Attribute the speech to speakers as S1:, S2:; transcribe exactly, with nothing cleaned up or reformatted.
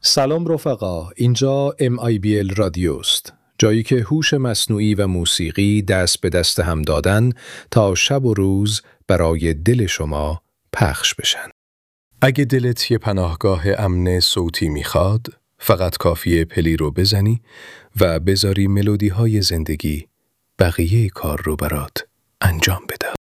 S1: سلام رفقا، اینجا ام آی بی ال رادیوست، جایی که هوش مصنوعی و موسیقی دست به دست هم دادن تا شب و روز برای دل شما پخش بشن. اگه دلت یه پناهگاه امن صوتی میخواد، فقط کافیه پلی رو بزنی و بذاری ملودی های زندگی بقیه کار رو برات انجام بده.